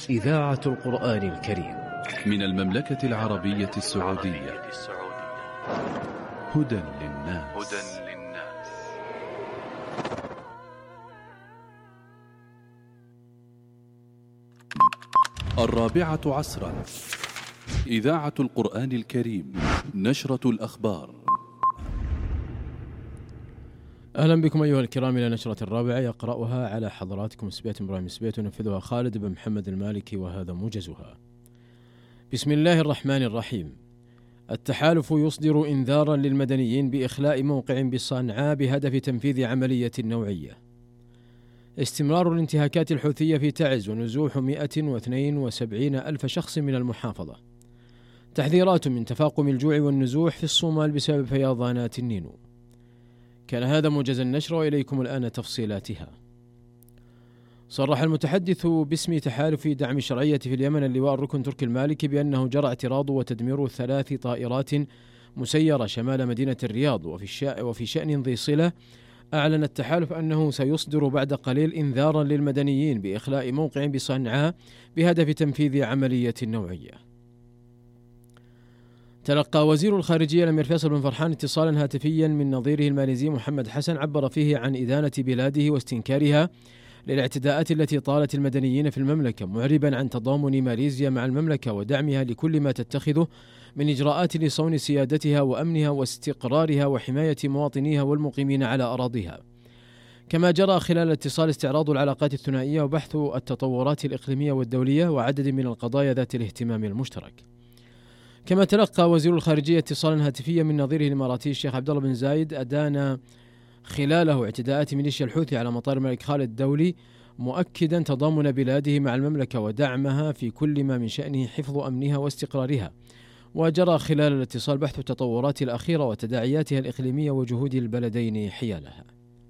إذاعة القرآن الكريم من المملكة العربية السعودية. هدى للناس. الرابعة عصرا، إذاعة القرآن الكريم، نشرة الأخبار. أهلا بكم أيها الكرام إلى نشرة الرابعة، يقرأها على حضراتكم سبيت إبراهيم سبيت، ونفذها خالد بن محمد المالكي، وهذا موجزها. بسم الله الرحمن الرحيم. التحالف يصدر إنذارا للمدنيين بإخلاء موقع بصنعاء بهدف تنفيذ عملية نوعية. استمرار الانتهاكات الحوثية في تعز ونزوح 172 ألف شخص من المحافظة. تحذيرات من تفاقم الجوع والنزوح في الصومال بسبب فيضانات النينو. كان هذا موجز النشر، وإليكم الآن تفصيلاتها. صرح المتحدث باسم تحالف دعم الشرعية في اليمن اللواء الركن تركي المالكي بأنه جرى اعتراض وتدمير 3 طائرات مسيرة شمال مدينة الرياض. وفي شأن ذي صلة، أعلن التحالف أنه سيصدر بعد قليل إنذارا للمدنيين بإخلاء موقع بصنعاء بهدف تنفيذ عملية نوعية. تلقى وزير الخارجية الأمير فيصل بن فرحان اتصالا هاتفيا من نظيره الماليزي محمد حسن، عبر فيه عن إدانة بلاده واستنكارها للاعتداءات التي طالت المدنيين في المملكة، معربا عن تضامن ماليزيا مع المملكة ودعمها لكل ما تتخذه من إجراءات لصون سيادتها وأمنها واستقرارها وحماية مواطنيها والمقيمين على أراضيها. كما جرى خلال الاتصال استعراض العلاقات الثنائية وبحث التطورات الإقليمية والدولية وعدد من القضايا ذات الاهتمام المشترك. كما تلقى وزير الخارجية اتصالا هاتفيا من نظيره الإماراتي الشيخ عبد الله بن زايد، أدان خلاله اعتداءات ميليشيا الحوثي على مطار الملك خالد الدولي، مؤكدا تضامن بلاده مع المملكة ودعمها في كل ما من شأنه حفظ أمنها واستقرارها. وجرى خلال الاتصال بحث التطورات الأخيرة وتداعياتها الإقليمية وجهود البلدين حيالها.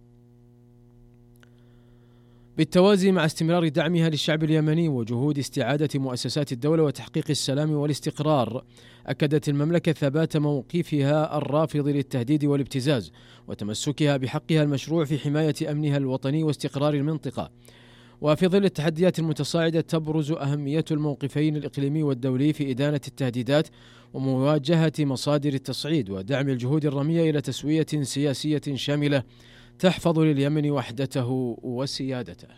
بالتوازي مع استمرار دعمها للشعب اليمني وجهود استعادة مؤسسات الدولة وتحقيق السلام والاستقرار، أكدت المملكة ثبات موقفها الرافض للتهديد والابتزاز وتمسكها بحقها المشروع في حماية أمنها الوطني واستقرار المنطقة. وفي ظل التحديات المتصاعدة، تبرز أهمية الموقفين الإقليمي والدولي في إدانة التهديدات ومواجهة مصادر التصعيد ودعم الجهود الرامية إلى تسوية سياسية شاملة تحفظ لليمن وحدته وسيادته.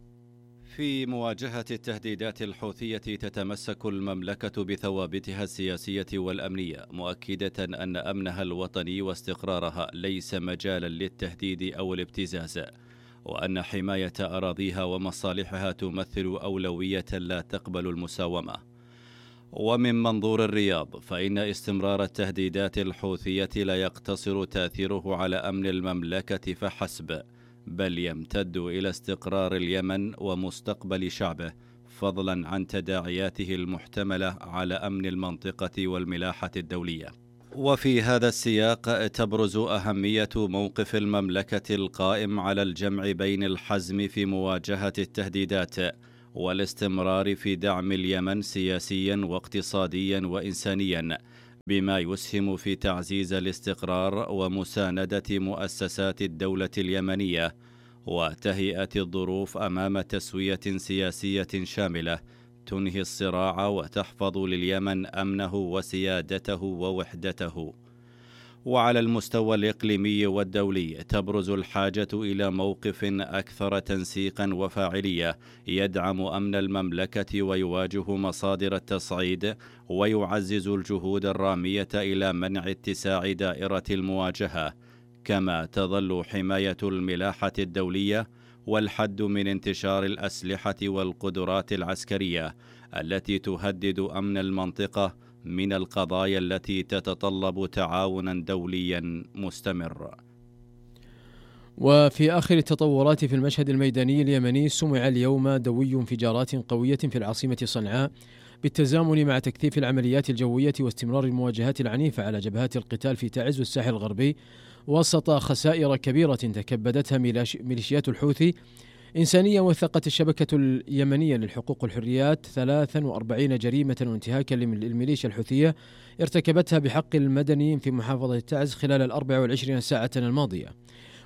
في مواجهة التهديدات الحوثية تتمسك المملكة بثوابتها السياسية والأمنية، مؤكدة أن أمنها الوطني واستقرارها ليس مجالا للتهديد أو الابتزاز، وأن حماية أراضيها ومصالحها تمثل أولوية لا تقبل المساومة. ومن منظور الرياض، فإن استمرار التهديدات الحوثية لا يقتصر تأثيره على أمن المملكة فحسب، بل يمتد إلى استقرار اليمن ومستقبل شعبه، فضلا عن تداعياته المحتملة على أمن المنطقة والملاحة الدولية. وفي هذا السياق تبرز أهمية موقف المملكة القائم على الجمع بين الحزم في مواجهة التهديدات والاستمرار في دعم اليمن سياسيا واقتصاديا وإنسانيا، بما يسهم في تعزيز الاستقرار ومساندة مؤسسات الدولة اليمنية وتهيئة الظروف أمام تسوية سياسية شاملة تنهي الصراع وتحفظ لليمن أمنه وسيادته ووحدته. وعلى المستوى الإقليمي والدولي، تبرز الحاجة إلى موقف أكثر تنسيقا وفاعلية يدعم أمن المملكة ويواجه مصادر التصعيد ويعزز الجهود الرامية إلى منع اتساع دائرة المواجهة، كما تظل حماية الملاحة الدولية والحد من انتشار الأسلحة والقدرات العسكرية التي تهدد أمن المنطقة من القضايا التي تتطلب تعاونا دوليا مستمر. وفي آخر التطورات في المشهد الميداني اليمني، سمع اليوم دوي انفجارات قوية في العاصمة صنعاء بالتزامن مع تكثيف العمليات الجوية واستمرار المواجهات العنيفة على جبهات القتال في تعز والساحل الغربي، وسط خسائر كبيرة تكبدتها ميليشيات الحوثي. إنسانية، وثقت الشبكة اليمنية للحقوق والحريات 43 جريمة وانتهاكا للميليشيا الحوثية ارتكبتها بحق المدنيين في محافظة تعز خلال 24 ساعة الماضية.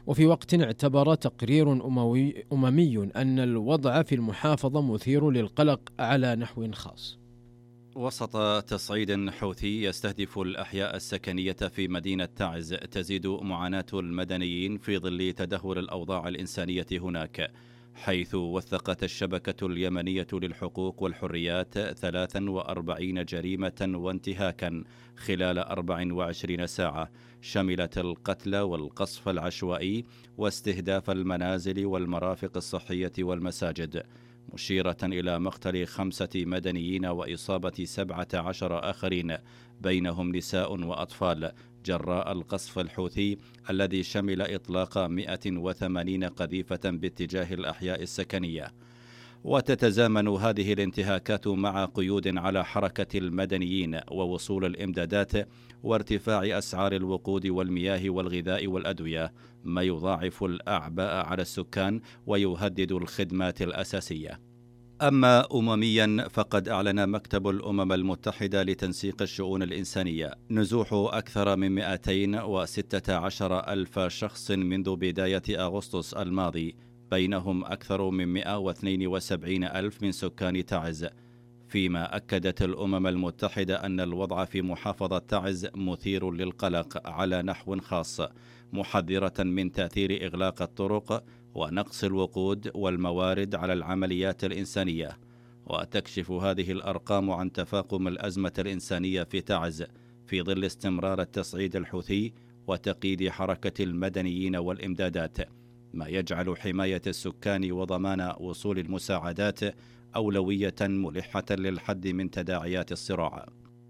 وفي وقت اعتبر تقرير أممي أن الوضع في المحافظة مثير للقلق على نحو خاص. وسط تصعيد حوثي يستهدف الأحياء السكنية في مدينة تعز، تزيد معاناة المدنيين في ظل تدهور الأوضاع الإنسانية هناك، حيث وثقت الشبكة اليمنية للحقوق والحريات 43 جريمة وانتهاكا خلال 24 ساعة، شملت القتل والقصف العشوائي واستهداف المنازل والمرافق الصحية والمساجد، مشيرة إلى مقتل 5 مدنيين وإصابة 17 آخرين بينهم نساء وأطفال جراء القصف الحوثي الذي شمل إطلاق 180 قذيفة باتجاه الأحياء السكنية. وتتزامن هذه الانتهاكات مع قيود على حركة المدنيين ووصول الإمدادات وارتفاع أسعار الوقود والمياه والغذاء والأدوية، ما يضاعف الأعباء على السكان ويهدد الخدمات الأساسية. أما أمميا فقد أعلن مكتب الأمم المتحدة لتنسيق الشؤون الإنسانية نزوح أكثر من 216 ألف شخص منذ بداية أغسطس الماضي، بينهم أكثر من 172 ألف من سكان تعز، فيما أكدت الأمم المتحدة أن الوضع في محافظة تعز مثير للقلق على نحو خاص، محذرة من تأثير إغلاق الطرق ونقص الوقود والموارد على العمليات الإنسانية. وتكشف هذه الأرقام عن تفاقم الأزمة الإنسانية في تعز في ظل استمرار التصعيد الحوثي وتقييد حركة المدنيين والإمدادات، ما يجعل حماية السكان وضمان وصول المساعدات أولوية ملحة للحد من تداعيات الصراع.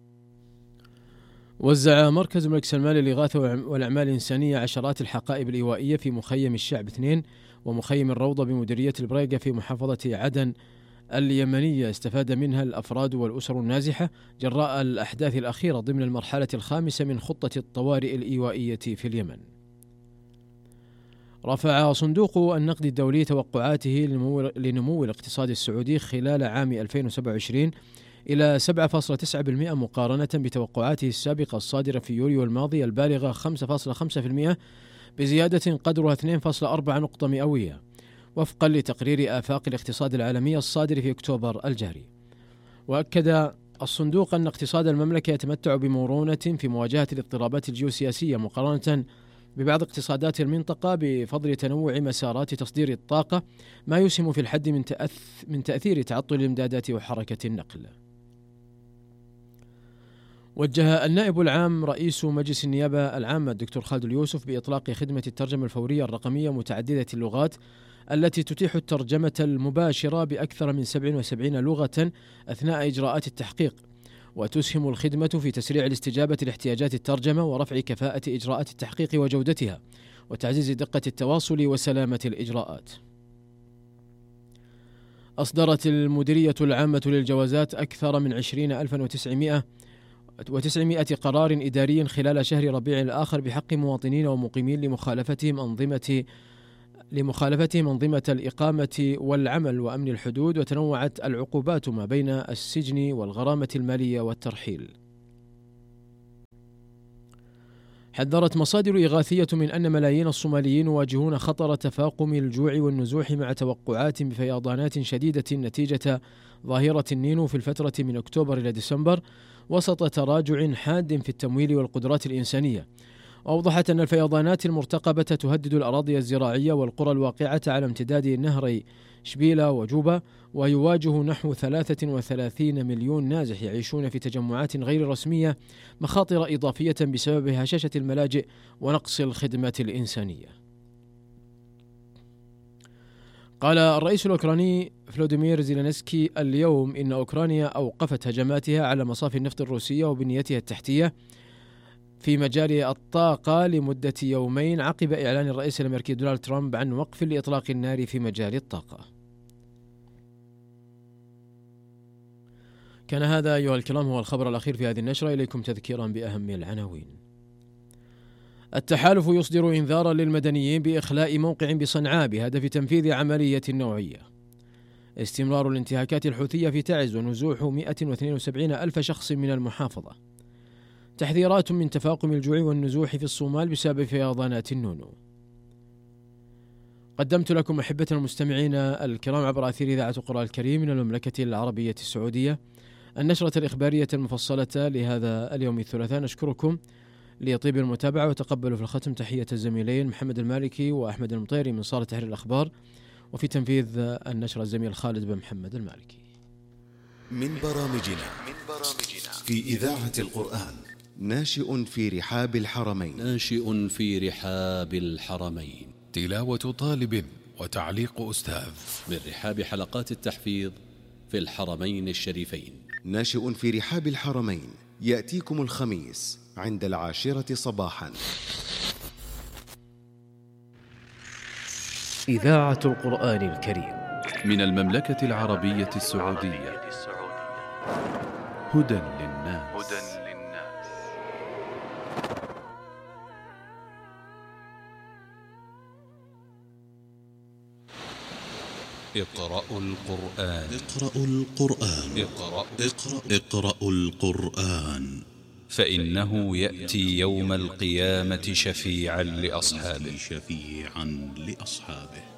وزع مركز الملك سلمان للإغاثة والأعمال الإنسانية عشرات الحقائب الإيوائية في مخيم الشعب 2 ومخيم الروضة بمديرية البريقة في محافظة عدن اليمنية، استفاد منها الأفراد والأسر النازحة جراء الأحداث الأخيرة ضمن المرحلة الخامسة من خطة الطوارئ الإيوائية في اليمن. رفع صندوق النقد الدولي توقعاته لنمو الاقتصاد السعودي خلال عام 2027 إلى 7.9% مقارنة بتوقعاته السابقة الصادرة في يوليو الماضي البالغة 5.5%، بزيادة قدرها 2.4 نقطة مئوية، وفقا لتقرير آفاق الاقتصاد العالمية الصادر في أكتوبر الجاري. وأكد الصندوق أن اقتصاد المملكة يتمتع بمرونة في مواجهة الاضطرابات الجيوسياسية مقارنة ببعض اقتصادات المنطقة بفضل تنوع مسارات تصدير الطاقة، ما يسهم في الحد من تأثير تعطل الإمدادات وحركة النقل. وجه النائب العام رئيس مجلس النيابة العامة الدكتور خالد اليوسف بإطلاق خدمة الترجمة الفورية الرقمية متعددة اللغات التي تتيح الترجمة المباشرة بأكثر من 77 لغة أثناء إجراءات التحقيق، وتسهم الخدمة في تسريع الاستجابة لاحتياجات الترجمة ورفع كفاءة إجراءات التحقيق وجودتها وتعزيز دقة التواصل وسلامة الإجراءات. أصدرت المديرية العامة للجوازات أكثر من 20,900 قرار إداري خلال شهر ربيع الآخر بحق مواطنين ومقيمين لمخالفتهم أنظمة الإقامة والعمل وأمن الحدود، وتنوعت العقوبات ما بين السجن والغرامة المالية والترحيل. حذرت مصادر إغاثية من أن ملايين الصوماليين يواجهون خطر تفاقم الجوع والنزوح مع توقعات بفيضانات شديدة نتيجة ظاهرة النينو في الفترة من أكتوبر إلى ديسمبر، وسط تراجع حاد في التمويل والقدرات الإنسانية. أوضحت أن الفيضانات المرتقبة تهدد الأراضي الزراعية والقرى الواقعة على امتداد نهري شبيلة وجوبة، ويواجه نحو 33 مليون نازح يعيشون في تجمعات غير رسمية مخاطر إضافية بسبب هشاشة الملاجئ ونقص الخدمات الإنسانية. قال الرئيس الأوكراني فلوديمير زيلينسكي اليوم إن أوكرانيا أوقفت هجماتها على مصافي النفط الروسية وبنيتها التحتية في مجال الطاقة لمدة يومين عقب إعلان الرئيس الأمريكي دونالد ترامب عن وقف لإطلاق النار في مجال الطاقة. كان هذا أيها الكرام هو الخبر الأخير في هذه النشرة. إليكم تذكيرا بأهم العناوين. التحالف يصدر إنذارا للمدنيين بإخلاء موقع بصنعاء بهدف تنفيذ عملية نوعية. استمرار الانتهاكات الحوثية في تعز ونزوح 172 ألف شخص من المحافظة. تحذيرات من تفاقم الجوع والنزوح في الصومال بسبب فيضانات النونو. قدمت لكم أحبتنا المستمعين الكرام عبر أثير إذاعة القرآن الكريم من المملكة العربية السعودية النشرة الإخبارية المفصلة لهذا اليوم الثلاثاء. نشكركم لطيب المتابعة، وتقبلوا في الختم تحية الزميلين محمد المالكي وأحمد المطيري من صالة تحرير الأخبار، وفي تنفيذ النشرة الزميل خالد بن محمد المالكي. من برامجنا في إذاعة القرآن ناشئ في رحاب الحرمين، تلاوة طالب وتعليق أستاذ من رحاب حلقات التحفيظ في الحرمين الشريفين. ناشئ في رحاب الحرمين يأتيكم الخميس عند 10 صباحا. إذاعة القرآن الكريم من المملكة العربية السعودية. هدى للناس. اقرأوا القرآن فإنه يأتي يوم القيامة شفيعا لأصحابه.